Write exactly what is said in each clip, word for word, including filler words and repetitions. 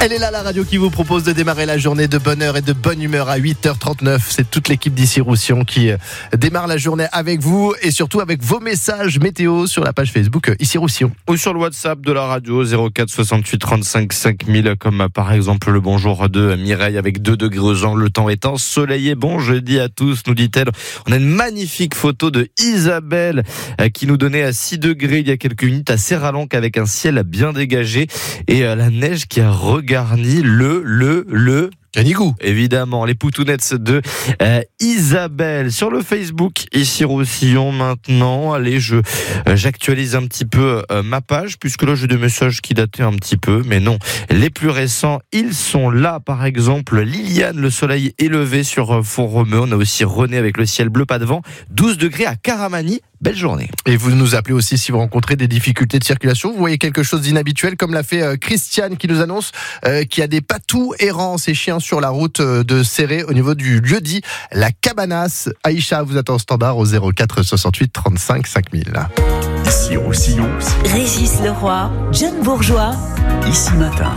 Elle est là, la radio qui vous propose de démarrer la journée de bonne heure et de bonne humeur à huit heures trente-neuf. C'est toute l'équipe d'Ici Roussillon qui démarre la journée avec vous et surtout avec vos messages météo sur la page Facebook Ici Roussillon. Ou sur le WhatsApp de la radio zéro quatre soixante-huit trente-cinq cinq mille, comme par exemple le bonjour de Mireille avec deux degrés aux angles. Le temps est ensoleillé. Bon jeudi à tous, nous dit-elle. On a une magnifique photo de Isabelle qui nous donnait à six degrés il y a quelques minutes à Serralanque avec un ciel bien dégagé et la neige qui a regarni le, le, le... Canigou. Évidemment, les poutounettes de euh, Isabelle. Sur le Facebook, Ici Roussillon maintenant. Allez, je euh, j'actualise un petit peu euh, ma page, puisque là j'ai des messages qui dataient un petit peu, mais non. Les plus récents, ils sont là. Par exemple, Liliane, le soleil élevé sur euh, Font-Romeu. On a aussi René avec le ciel bleu, pas de vent. douze degrés à Caramani. Belle journée. Et vous nous appelez aussi si vous rencontrez des difficultés de circulation. Vous voyez quelque chose d'inhabituel, comme l'a fait euh, Christiane qui nous annonce euh, qu'il y a des patous errants, ces chiens sur la route de Céré au niveau du lieu-dit La Cabanasse. Aïcha vous attend au standard au zéro quatre soixante-huit trente-cinq cinq mille. Ici Roussillon. Régis Leroy, John Bourgeois. Ici Matin.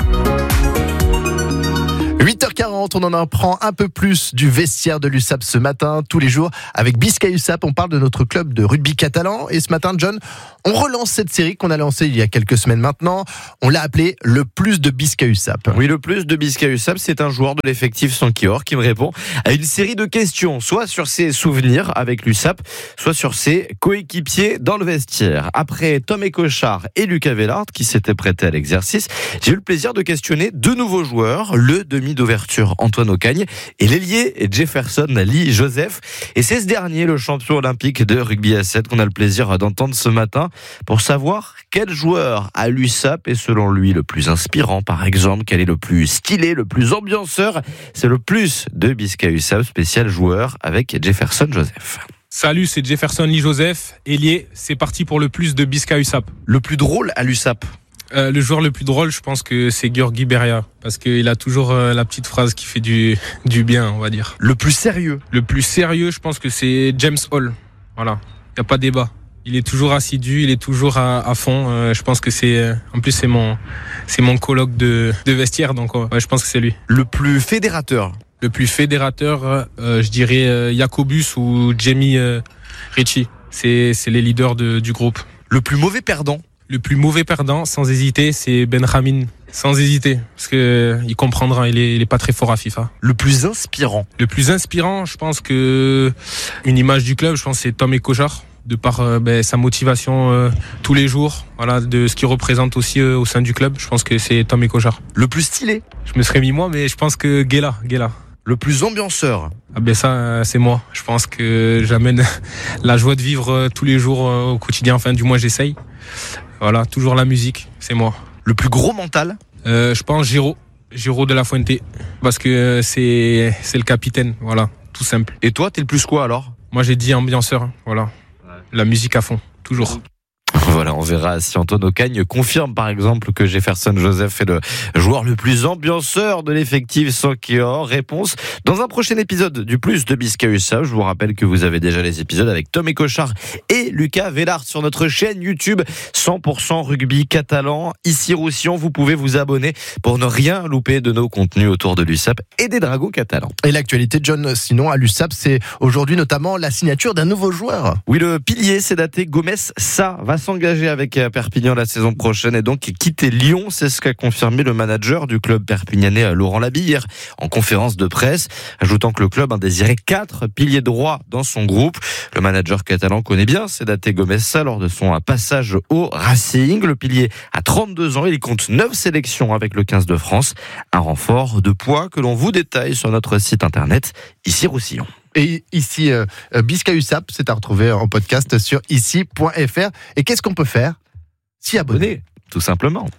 huit heures quarante, on en apprend un peu plus du vestiaire de l'U S A P ce matin, tous les jours. Avec Biscay U S A P, on parle de notre club de rugby catalan. Et ce matin, John, on relance cette série qu'on a lancée il y a quelques semaines maintenant. On l'a appelée le plus de Biscay U S A P. Oui, le plus de Biscay U S A P, c'est un joueur de l'effectif Sankior qui me répond à une série de questions, soit sur ses souvenirs avec l'U S A P, soit sur ses coéquipiers dans le vestiaire. Après Tom Écochard et Lucas Vellard, qui s'étaient prêtés à l'exercice, j'ai eu le plaisir de questionner deux nouveaux joueurs, le demi d'ouverture Antoine Ocagne et l'ailier Jefferson Lee Joseph. Et c'est ce dernier, le champion olympique de rugby à sept, qu'on a le plaisir d'entendre ce matin pour savoir quel joueur à l'U S A P est selon lui le plus inspirant, par exemple, quel est le plus stylé, le plus ambianceur. C'est le plus de Biscay U S A P spécial joueur avec Jefferson Joseph. Salut, c'est Jefferson Lee Joseph, ailier. C'est parti pour le plus de Biscay U S A P. Le plus drôle à l'U S A P? Euh, le joueur le plus drôle, je pense que c'est Georgi Beria, parce qu'il a toujours euh, la petite phrase qui fait du, du bien, on va dire. Le plus sérieux? Le plus sérieux, je pense que c'est James Hall. Voilà, il n'y a pas de débat. Il est toujours assidu, il est toujours à, à fond. Euh, je pense que c'est, en plus c'est mon, c'est mon coloc de, de vestiaire, donc ouais, je pense que c'est lui. Le plus fédérateur? Le plus fédérateur, euh, je dirais euh, Jacobus ou Jamie euh, Ritchie. C'est, c'est les leaders de, du groupe. Le plus mauvais perdant? Le plus mauvais perdant, sans hésiter, c'est Benjamin. Sans hésiter, parce que il comprendra, il est, il est pas très fort à FIFA. Le plus inspirant? Le plus inspirant, je pense que une image du club, je pense que c'est Tom Écochard, de par euh, ben, sa motivation euh, tous les jours, voilà, de ce qu'il représente aussi euh, au sein du club. Je pense que c'est Tom Écochard. Le plus stylé? Je me serais mis moi, mais je pense que Guéla, Guéla. Le plus ambianceur? Ah ben ça, euh, c'est moi. Je pense que j'amène la joie de vivre euh, tous les jours euh, au quotidien. Enfin, du moins, j'essaye. Voilà, toujours la musique, c'est moi. Le plus gros mental? euh, Je pense Giro, Giro de la Fuente, parce que euh, c'est, c'est le capitaine, voilà, tout simple. Et toi, t'es le plus quoi alors? Moi j'ai dit ambianceur, voilà, ouais. La musique à fond, toujours. Voilà, on verra si Antoine Ocagne confirme par exemple que Jefferson Joseph est le joueur le plus ambianceur de l'effectif Sankior. Réponse dans un prochain épisode du Plus de Biscay U S A P. Je vous rappelle que vous avez déjà les épisodes avec Tom Écochard et Lucas Vellard sur notre chaîne YouTube cent pour cent rugby catalan. Ici Roussillon, vous pouvez vous abonner pour ne rien louper de nos contenus autour de l'U S A P et des Dragons catalans. Et l'actualité, John, sinon à l'U S A P, c'est aujourd'hui notamment la signature d'un nouveau joueur. Oui, le pilier, c'est daté Gomez Sa va s'engager avec Perpignan la saison prochaine et donc quitter Lyon. C'est ce qu'a confirmé le manager du club perpignanais, Laurent Labille, hier en conférence de presse, ajoutant que le club a désiré quatre piliers droits dans son groupe. Le manager catalan connaît bien Sédaté Gomez Sa lors de son passage au Racing. Le pilier a trente-deux ans, il compte neuf sélections avec le quinze de France. Un renfort de poids que l'on vous détaille sur notre site internet Ici Roussillon. Et ici, euh, Biscay U S A P, c'est à retrouver en podcast sur ici point f r. Et qu'est-ce qu'on peut faire? S'y abonner, tout simplement.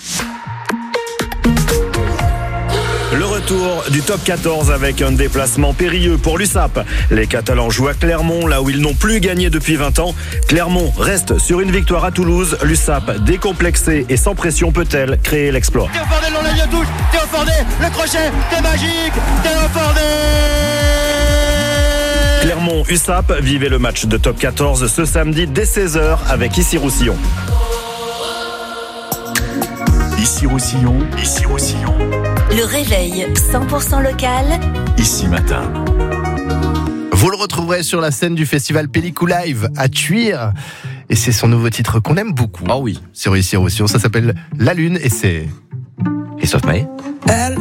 Le retour du top quatorze avec un déplacement périlleux pour l'U S A P. Les Catalans jouent à Clermont, là où ils n'ont plus gagné depuis vingt ans. Clermont reste sur une victoire à Toulouse. L'U S A P, décomplexée et sans pression, peut-elle créer l'exploit? Théo Fordé dans la ligne touche. Théo Fordé, le crochet, c'est magique. Théo Fordé. Clermont U S A P, vivez le match de top quatorze ce samedi dès seize heures avec Ici Roussillon. Ici Roussillon, ici Roussillon, Le réveil cent pour cent local. ici Matin. Vous le retrouverez sur la scène du festival Pellicou Live à Thuir. Et c'est son nouveau titre qu'on aime beaucoup. Ah oui. Sur Ici Roussillon, ça s'appelle La Lune et c'est Christophe Maé. Elle